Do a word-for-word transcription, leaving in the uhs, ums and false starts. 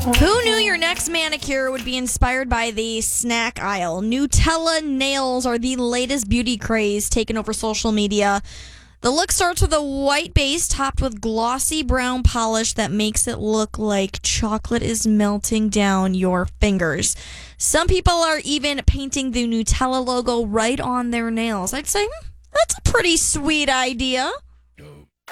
Who knew your next manicure would be inspired by the snack aisle? Nutella nails are the latest beauty craze taking over social media. The look starts with a white base topped with glossy brown polish that makes it look like chocolate is melting down your fingers. Some people are even painting the Nutella logo right on their nails. I'd say, hmm, that's a pretty sweet idea.